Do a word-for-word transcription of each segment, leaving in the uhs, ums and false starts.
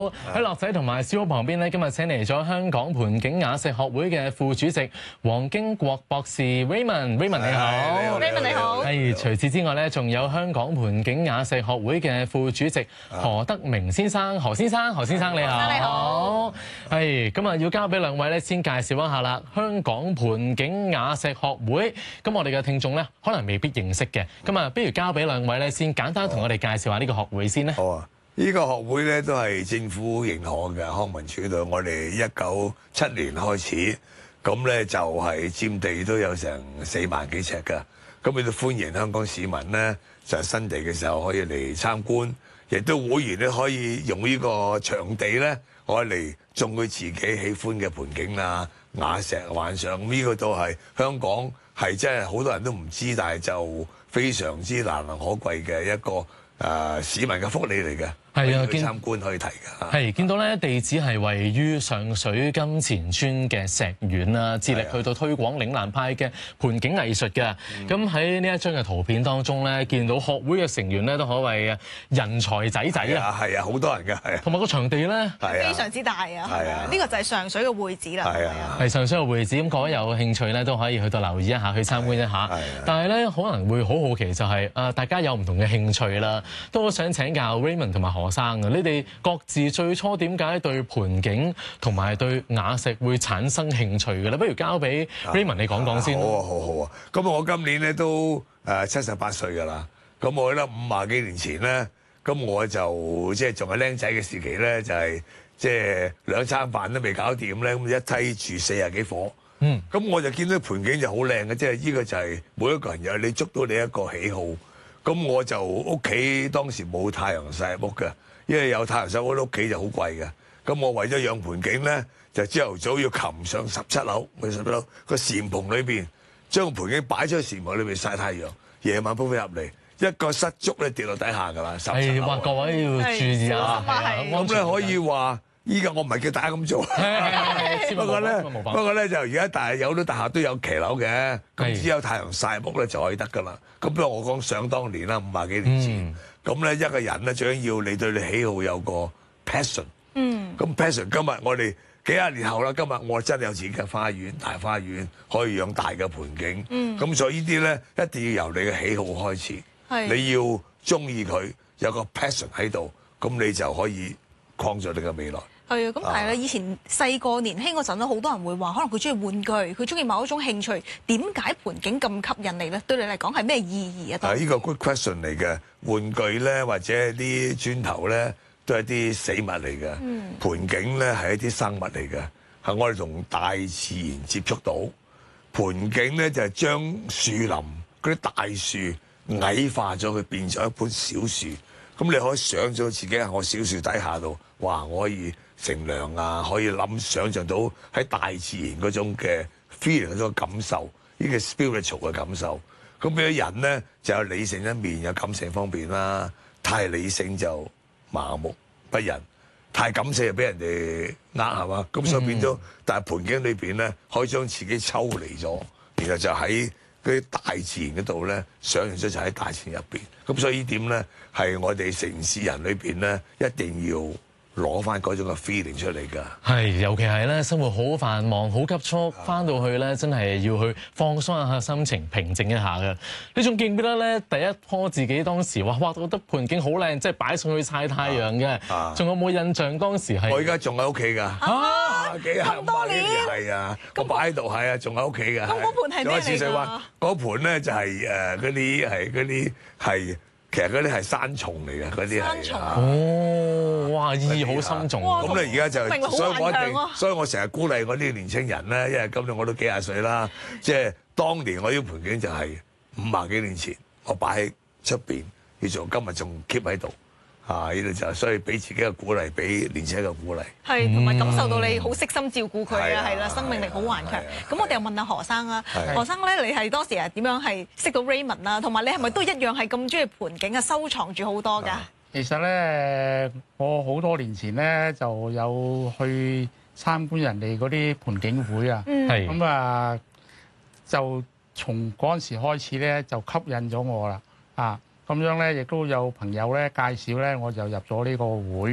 喺樂仔同埋小好旁邊咧，今日請嚟咗香港盆景雅石學會嘅副主席黃經國博士 Raymond，Raymond 你好 ，Raymond 你好。 係除此之外咧，仲有香港盆景雅石學會嘅副主席何德明先生，何先生，何先生你好。 你好。 係咁啊，要交俾兩位咧，先介紹一下啦。香港盆景雅石學會，咁我哋嘅聽眾咧，可能未必認識嘅，咁啊，不如交俾兩位咧，先簡單同我哋介紹下呢個學會先咧。 好啊。呢個學會咧都係政府認可嘅康文署度，我哋一九七年開始，咁咧就係佔地都有成四萬幾尺㗎。咁亦都歡迎香港市民咧，就係新地嘅時候可以嚟參觀，亦都會員咧可以用呢個場地咧，可以嚟種佢自己喜歡嘅盆景啊、雅石幻想。呢個都係香港係真係好多人都唔知，但係就非常之難能可貴嘅一個誒市民嘅福利嚟嘅。係啊，參觀可以睇㗎。 係見到咧，地址係位於上水金錢村嘅石苑啦，致力去到推廣嶺南派嘅盆景藝術嘅。咁喺呢一張嘅圖片當中咧，見到學會嘅成員咧都可謂人才仔仔啊！ 係啊，好多人㗎，係啊。 同埋個場地咧， 非常之大啊！係啊，呢個就係上水嘅會址啦。 係啊， 係上水嘅會址。咁各位有興趣咧，都可以去到留意一下，去參觀一下。但係咧，可能會好好奇就係誒，大家有唔同嘅興趣啦，都想請教 Raymond 同埋何生啊，你哋各自最初點解對盆景同埋對雅石會產生興趣嘅咧？不如交俾 Raymond 你講講先。 好啊，好好啊。咁我今年咧都誒七十八歲㗎啦。咁我記得五廿幾年前咧，咁我就即係仲係僆仔嘅時期咧，就係即係兩餐飯都未搞掂咧，咁一梯住四十幾伙。嗯。咁我就見到盆景就好靚嘅，即係呢個就係每一個人有你捉到你一個喜好。咁我就屋企當時冇太陽曬屋嘅。因為有太陽曬，我屋企就好貴嘅。咁我為咗養盆景咧，就朝頭早要擒上十七樓，去十七樓個簷篷裏邊，將個盆景擺咗喺簷篷裏邊曬太陽。夜晚風飛入嚟，一個失足咧跌落底下㗎啦。十七樓。係，各位要注意下。咁咧可以話，依家我唔係叫大家咁做。不過咧，不過咧就而家大有好多大廈都有騎樓嘅，咁只有太陽曬屋咧就可以得㗎啦。咁不過我講想當年啦，五廿幾年前。咁咧一個人咧最緊要你對你喜好有個 passion。嗯。咁 passion 今日我哋幾廿年後啦，今日我真係有自己嘅花園，大花園可以養大嘅盆景。嗯。咁所以呢啲咧一定要由你嘅喜好開始。係。你要中意佢，有個 passion 喺度，咁你就可以創造你嘅未來。 係啊，咁係啦。以前細個年輕嗰陣咧，好多人會話，可能佢中意玩具，佢中意某一種興趣。點解盆景咁吸引你咧？對你嚟講係咩意義啊？ 啊，呢個 good question 嚟嘅。玩具咧，或者啲磚頭咧，都係啲死物嚟嘅。嗯。盆景咧係一啲生物嚟嘅，係我哋同大自然接觸到。盆景咧就係將樹林嗰啲大樹矮化咗，佢變咗一棵小樹。咁你可以想像自己喺我小樹底下度，哇！我可以乘涼啊，可以諗想像到喺大自然嗰種嘅 feeling 嗰種感受，呢個 spiritual 嘅感受。咁變咗人咧就有理性一面，有感性方面啦。太理性就麻木不仁，太感性就俾人哋呃係嘛。咁所以變咗，但係盆景裏邊咧可以將自己抽離咗，然後就喺嗰啲大自然嗰度咧，想像出就喺大自然入邊。咁所以呢點咧係我哋城市人裏邊咧一定要攞翻嗰種嘅 feeling 出嚟㗎。係， 尤其係咧生活好繁忙、好急促，翻到去咧真係要去放鬆一下心情，平靜一下嘅。你仲記唔記得咧第一棵自己當時話哇覺得盆景好靚，即係擺上去曬太陽嘅？仲、啊、有冇印象當時係？ 我而家仲喺屋企㗎。 啊，咁多年。 係啊，我擺喺度係啊，仲喺屋企㗎。 咁嗰盆係咩嚟㗎？ 嗰盆咧就係誒嗰啲係嗰啲係。其實嗰啲係山松嚟嘅，嗰啲係哦，哇，意義好深重。 咁你而家就， 所以我一定，所以我成日鼓勵我啲年青人咧，因為今年我都幾廿歲啦，即係當年我呢盆景就係五廿幾年前，我擺喺出邊，叫做今日仲 keep 喺度。啊！呢度就所以俾自己嘅鼓勵，俾年青嘅鼓勵， 係同埋感受到你好悉心照顧佢啊，係啦，生命力好頑強。咁我哋又問下何生啊，何生咧，你係當時係點樣係識到 Raymond 啊？同埋你係咪都一樣係咁中意盆景啊？收藏住好多㗎？ 其實咧，我好多年前咧就有去參觀人哋嗰啲盆景會啊，係咁啊，就從嗰陣時開始咧就吸引咗我啦，啊！咁樣咧，亦都有朋友咧介紹咧，我就入咗呢個會。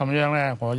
咁樣咧，我